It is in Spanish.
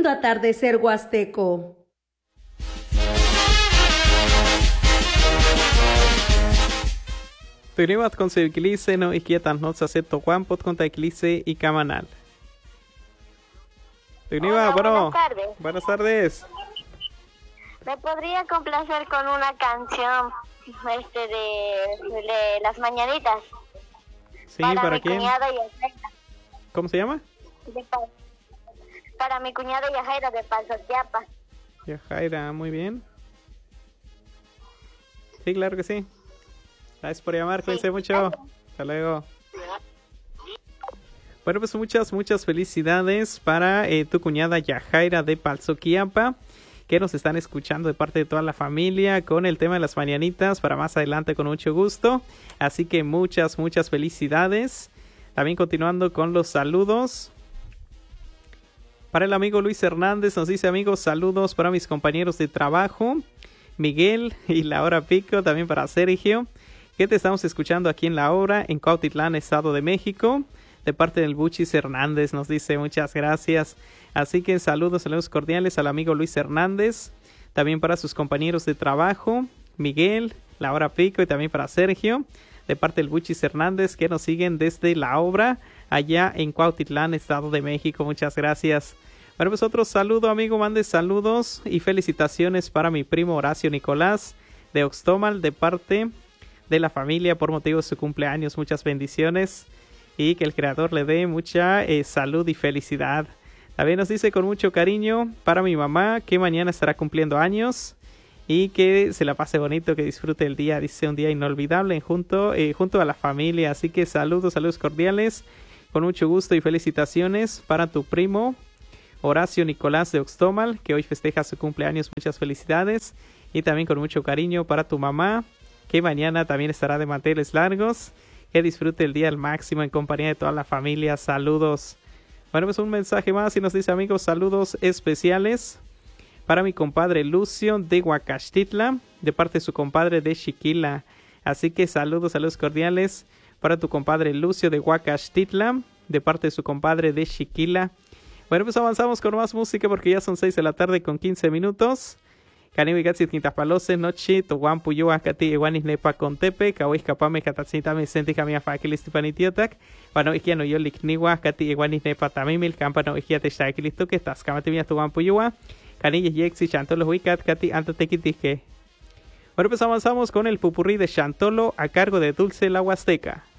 escuchando Atardecer Huasteco. Tunivat con Seviclice, no izquietas no se acepto Juanpot con Taiclice y Camanal. Tuniva, bueno, buenas tardes. Buenas tardes. ¿Me podría complacer con una canción de las mañanitas? Sí, ¿para mi quién? Cuñada Yajaira. ¿Cómo se llama? Para mi cuñada Yajaira de Palzoquiapa. Yajaira, muy bien. Sí, claro que sí. Gracias por llamar, cuídense mucho. Gracias. Hasta luego. Bueno, pues muchas felicidades para tu cuñada Yajaira de Palzoquiapa, que nos están escuchando de parte de toda la familia con el tema de las mañanitas para más adelante con mucho gusto. Así que muchas felicidades. También continuando con los saludos. Para el amigo Luis Hernández nos dice: amigos, saludos para mis compañeros de trabajo, Miguel y la hora pico, también para Sergio, que te estamos escuchando aquí en la hora en Cuautitlán, Estado de México, de parte del Buchis Hernández, nos dice muchas gracias. Así que saludos cordiales al amigo Luis Hernández, también para sus compañeros de trabajo, Miguel, la hora pico y también para Sergio, de parte del Buchis Hernández, que nos siguen desde la obra allá en Cuautitlán, Estado de México. Muchas gracias. Bueno, pues otro saludo, amigo, mande saludos y felicitaciones para mi primo Horacio Nicolás de Oxtomal, de parte de la familia por motivo de su cumpleaños. Muchas bendiciones y que el Creador le dé mucha salud y felicidad. También nos dice con mucho cariño para mi mamá, que mañana estará cumpliendo años y que se la pase bonito, que disfrute el día, dice un día inolvidable junto a la familia. Así que saludos cordiales, con mucho gusto y felicitaciones para tu primo Horacio Nicolás de Oxtomal, que hoy festeja su cumpleaños. Muchas felicidades. Y también con mucho cariño para tu mamá, que mañana también estará de manteles largos. Que disfrute el día al máximo en compañía de toda la familia. Saludos. Bueno, pues un mensaje más y nos dice: amigos, saludos especiales para mi compadre Lucio de Huacaxtitla, de parte de su compadre de Xiquila. Así que saludos cordiales para tu compadre Lucio de Huacaxtitla, de parte de su compadre de Xiquila. Bueno, pues avanzamos con más música porque ya son 6 de la tarde con 15 minutos. Caniwi Gatsit Quintapalose, Nochi, Toguan Puyua, Cati, Iguanis Nepa Contepe, Kawis Capame, Catatzita, Vicente, Camia Faquilis, Tipanitiotac, Pano Igia no Yolik Niwa, Cati, Iguanis Nepa Tamimil, Campano Igia Textaquilisto, que estás Camatimia Toguan Puyua, Canillas Yexi, Chantolo Wicat, Cati, Antatequitije. Bueno, pues avanzamos con el pupurrí de Chantolo a cargo de Dulce la Huasteca.